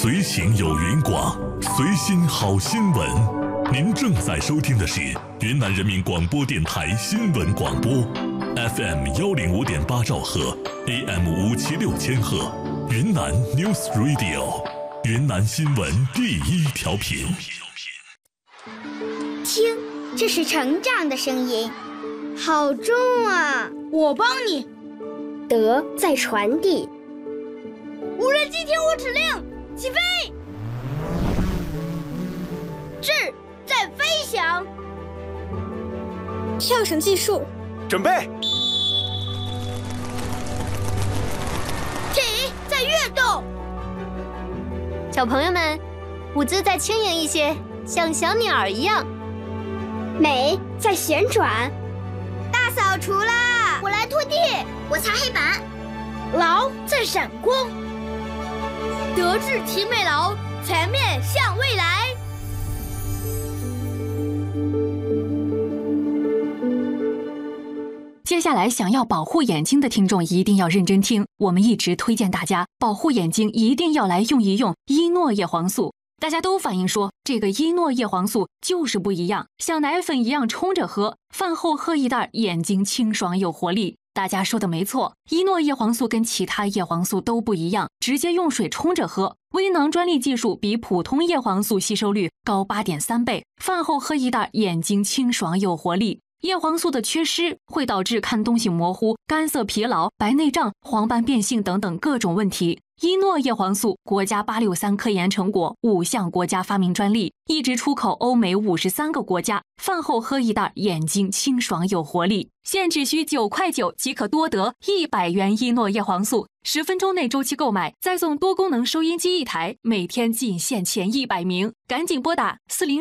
随行有云广，随心好新闻。您正在收听的是云南人民广播电台新闻广播 ，FM 105.8兆赫 ，AM 576千赫，云南 News Radio， 云南新闻第一调频。 听，这是成长的声音，好重啊！ 我帮你。 德在传递。 无人机听我指令，起飞！智在飞翔。 跳绳计数， 准备。 体在跃动。 小朋友们，舞姿再轻盈一些，像小鸟一样。 美在旋转。 大扫除啦！ 我来拖地， 我擦黑板。 劳在闪光。德智体美劳，全面向未来。 接下来想要保护眼睛的听众一定要认真听，我们一直推荐大家保护眼睛一定要来用一用伊诺叶黄素。大家都反映说这个伊诺叶黄素就是不一样，像奶粉一样冲着喝，饭后喝一袋，眼睛清爽有活力。大家说的没错，伊诺叶黄素跟其他叶黄素都不一样，直接用水冲着喝。微囊专利技术比普通叶黄素吸收率高 8.3 倍，饭后喝一袋，眼睛清爽有活力。叶黄素的缺失会导致看东西模糊、干涩疲劳、白内障、黄斑变性等等各种问题。伊诺叶黄素国家863科研成果，5项国家发明专利，一直出口欧美53个国家。饭后喝一袋，眼睛清爽有活力。现只需9.9块即可多得100元伊诺叶黄素，10分钟内周期购买，再送多功能收音机1台，每天仅限前100名，赶紧拨打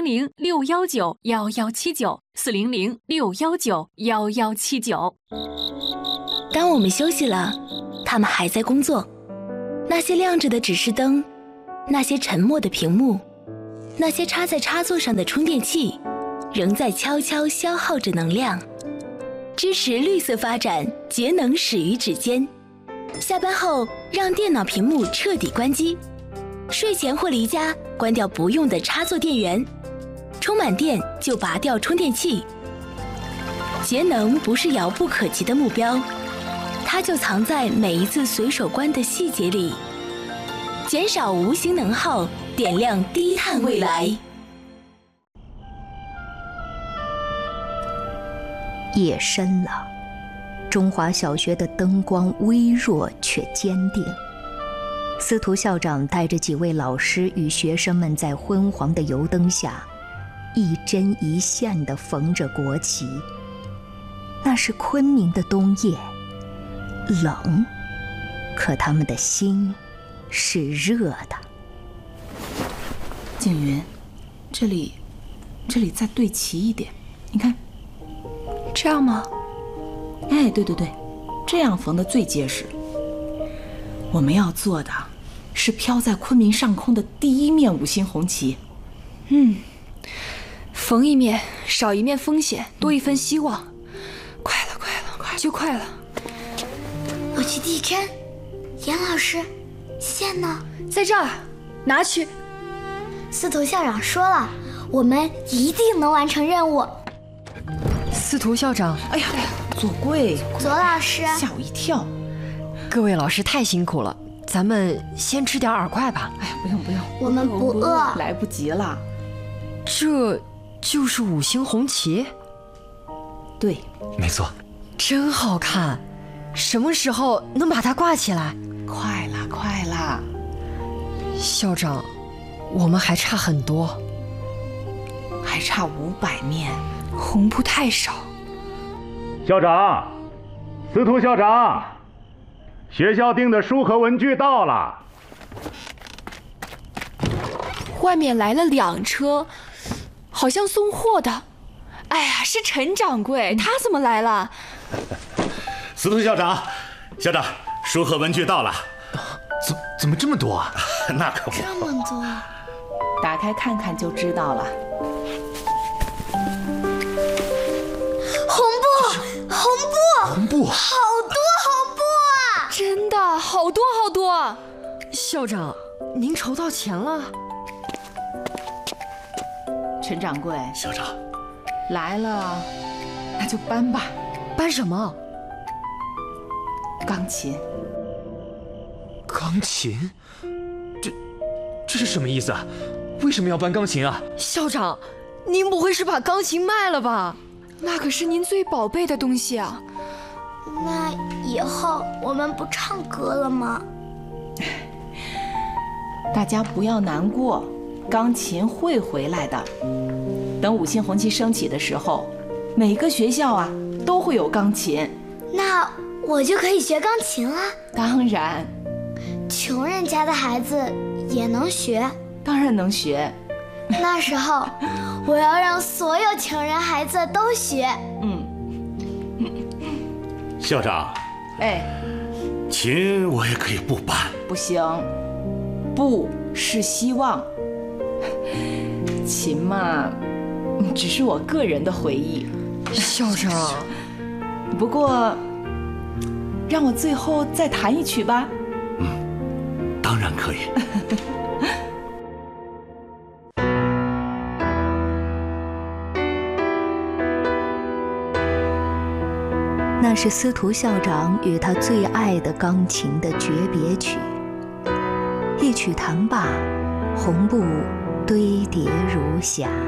400-619-1179，400-619-1179。 当我们休息了，他们还在工作。那些亮着的指示灯，那些沉默的屏幕，那些插在插座上的充电器，仍在悄悄消耗着能量。支持绿色发展，节能始于指尖。下班后让电脑屏幕彻底关机，睡前或离家关掉不用的插座电源，充满电就拔掉充电器。节能不是遥不可及的目标，它就藏在每一次随手关的细节里。减少无形能耗，点亮低碳未来。 夜深了，中华小学的灯光微弱却坚定。司徒校长带着几位老师与学生们在昏黄的油灯下，一针一线地缝着国旗。那是昆明的冬夜，冷，可他们的心是热的。 景云，这里再对齐一点，你看， 这样吗？ 哎，对，这样缝的最结实。我们要做的是飘在昆明上空的第一面5星红旗。 缝一面少一面风险，多一分希望。快了，就快了。 我去递针。严老师，线呢？ 在这儿，拿去。 司徒校长说了，我们一定能完成任务。 司徒校长， 哎呀，左贵， 左老师， 吓我一跳。 各位老师太辛苦了，咱们先吃点饵块吧。 哎呀，不用， 我们不饿， 来不及了。 这就是5星红旗？ 对， 没错。 真好看，什么时候能把它挂起来？ 快啦！ 校长，我们还差很多， 还差500面， 红布太少。 校长，司徒校长，学校订的书和文具到了。 外面来了2车，好像送货的。哎呀，是陈掌柜，他怎么来了？ 司徒校长，书和文具到了。 怎么这么多啊？ 那可不。 这么多， 打开看看就知道了。 红布，好多红布啊！ 真的好多。 校长， 您筹到钱了？ 陈掌柜， 校长来了，那就搬吧。 搬什么？ 钢琴。 钢琴？这是什么意思啊？为什么要搬钢琴啊？ 校长，您不会是把钢琴卖了吧？ 那可是您最宝贝的东西啊。 那以后我们不唱歌了吗？ 大家不要难过，钢琴会回来的。等5星红旗升起的时候，每个学校啊都会有钢琴。 那我就可以学钢琴了？ 当然。 穷人家的孩子也能学？ 当然能学。 那时候我要让所有穷人孩子都学。 校长。 哎， 琴我也可以不搬。 不行，不是希望。琴嘛，只是我个人的回忆。 校长， 不过让我最后再弹一曲吧。 当然可以。 那是司徒校长与他最爱的钢琴的诀别曲。一曲弹罢，红布堆叠如霞。